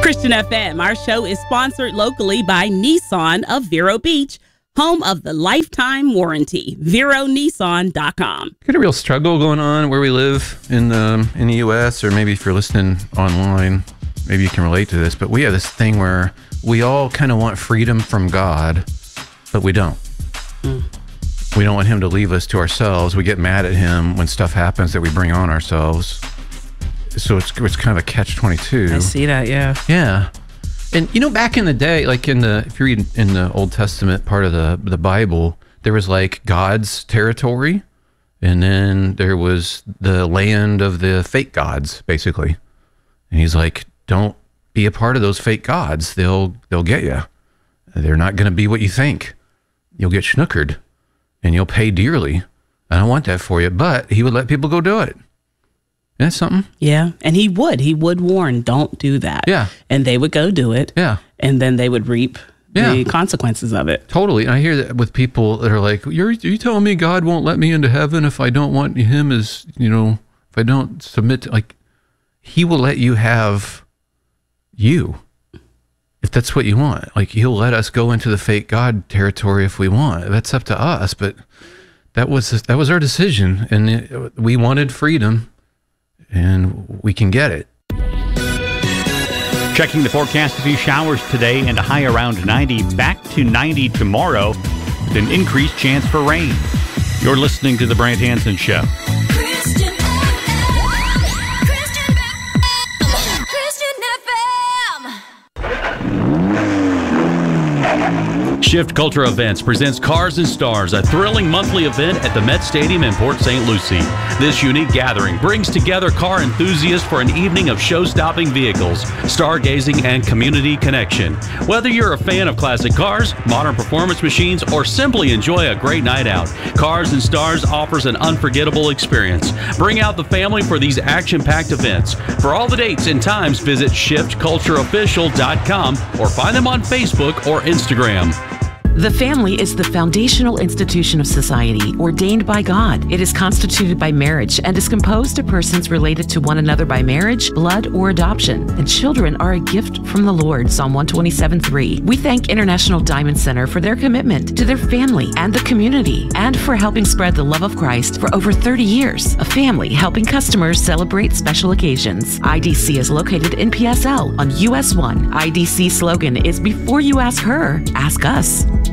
Christian FM. Our show is sponsored locally by Nissan of Vero Beach, home of the lifetime warranty. VeroNissan.com. Got a real struggle going on where we live in the U.S., or maybe if you're listening online, maybe you can relate to this. But we have this thing where we all kind of want freedom from God, but we don't. We don't want him to leave us to ourselves. We get mad at him when stuff happens that we bring on ourselves. So it's kind of a catch-22. I see that, yeah. Yeah. And, you know, back in the day, like if you read in the Old Testament part of the Bible, there was like God's territory, and then there was the land of the fake gods, basically. And he's like, don't be a part of those fake gods. They'll get you. They're not going to be what you think. You'll get snookered, and you'll pay dearly. I don't want that for you. But he would let people go do it. That's something. Yeah. And he would warn, don't do that. Yeah. And they would go do it. Yeah. And then they would reap the consequences of it. Totally. And I hear that with people that are like, are you telling me God won't let me into heaven if I don't want him as, if I don't submit to, like, he will let you have you. If that's what you want. Like, he'll let us go into the fake God territory if we want. That's up to us. But that was our decision. And we wanted freedom. And we can get it. Checking the forecast, a few showers today and a high around 90. Back to 90 tomorrow with an increased chance for rain. You're listening to The Brant Hansen Show. Christian FM. Christian FM. Shift Culture Events presents Cars and Stars, a thrilling monthly event at the Met Stadium in Port St. Lucie. This unique gathering brings together car enthusiasts for an evening of show-stopping vehicles, stargazing, and community connection. Whether you're a fan of classic cars, modern performance machines, or simply enjoy a great night out, Cars and Stars offers an unforgettable experience. Bring out the family for these action-packed events. For all the dates and times, visit shiftcultureofficial.com or find them on Facebook or Instagram. The family is the foundational institution of society ordained by God. It is constituted by marriage and is composed of persons related to one another by marriage, blood, or adoption. And children are a gift from the Lord, Psalm 127:3. We thank International Diamond Center for their commitment to their family and the community, and for helping spread the love of Christ for over 30 years. A family helping customers celebrate special occasions. IDC is located in PSL on US 1. IDC slogan is, before you ask her, ask us.